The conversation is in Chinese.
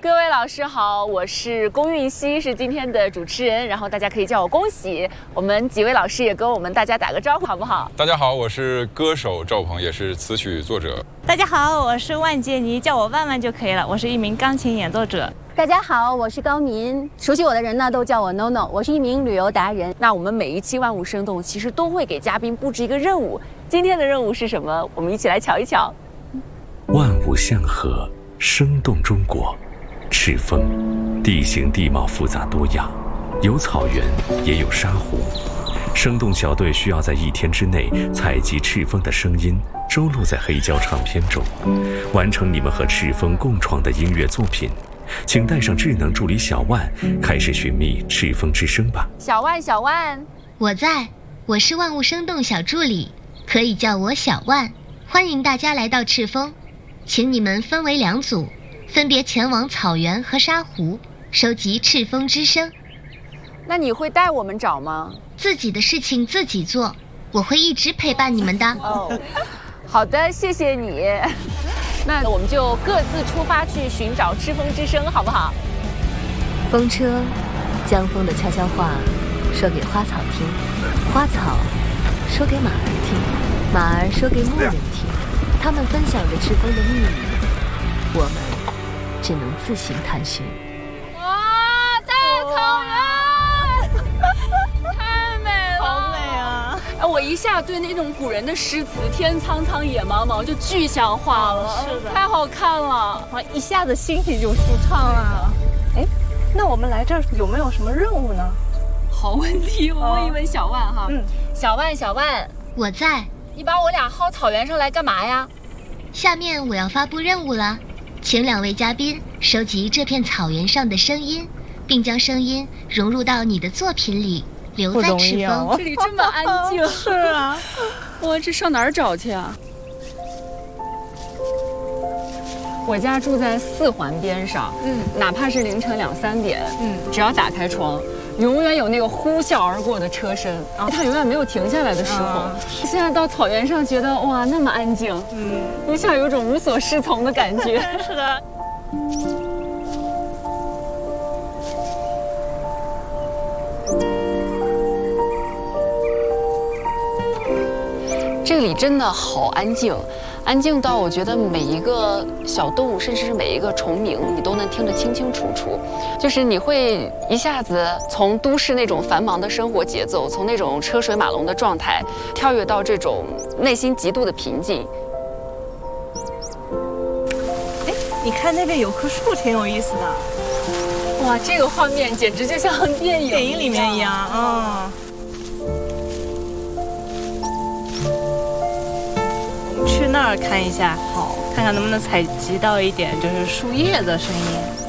各位老师好，我是龚韵希，是今天的主持人，然后大家可以叫我恭喜。我们几位老师也跟我们大家打个招呼，好不好？ 大家好，我是歌手赵鹏，也是词曲作者。 大家好，我是万杰妮，叫我万万就可以了。我是一名钢琴演奏者。 大家好，我是高民，熟悉我的人呢都叫我 NONO， 我是一名旅游达人。 那我们每一期万物生动其实都会给嘉宾布置一个任务，今天的任务是什么？我们一起来瞧一瞧。 万物相合，生动中国。赤峰，地形地貌复杂多样，有草原，也有沙湖。生动小队需要在1天之内采集赤峰的声音，收录在黑胶唱片中，完成你们和赤峰共创的音乐作品。请带上智能助理小万，开始寻觅赤峰之声吧。 小万，小万， 我在，我是万物生动小助理，可以叫我小万。欢迎大家来到赤峰，请你们分为2组。分别前往草原和沙湖，收集赤峰之声。 那你会带我们找吗？ 自己的事情自己做，我会一直陪伴你们的。 哦，好的，谢谢你。那我们就各自出发去寻找赤峰之声，好不好？ 风车将风的悄悄话说给花草听，花草说给马儿听，马儿说给牧人听，他们分享着赤峰的秘密，我们只能自行探寻。 哇，大草原，太美了， 好美啊！ 哎，我一下对那种古人的诗词“天苍苍，野茫茫”就具象化了， 是的， 太好看了， 哇，一下子心情就舒畅了。哎，那我们来这儿有没有什么任务呢？ 好问题，我问一问小万哈。小万，小万， 我在。 你把我俩薅草原上来干嘛呀？ 下面我要发布任务了。请2位嘉宾收集这片草原上的声音，并将声音融入到你的作品里，留在赤峰。 这里这么安静。 是啊， 哇，这上哪儿找去啊？我家住在4环边上，哪怕是凌晨2、3点，只要打开窗，永远有那个呼啸而过的车声，然后它永远没有停下来的时候。现在到草原上，觉得哇，那么安静，一下有种无所适从的感觉。 是的。 这里真的好安静，安静到我觉得每一个小动物，甚至是每一个虫鸣，你都能听得清清楚楚。就是你会一下子从都市那种繁忙的生活节奏，从那种车水马龙的状态，跳跃到这种内心极度的平静。 哎，你看那边有棵树，挺有意思的。 哇，这个画面简直就像电影里面一样。去那儿看一下，好，看看能不能采集到一点就是树叶的声音。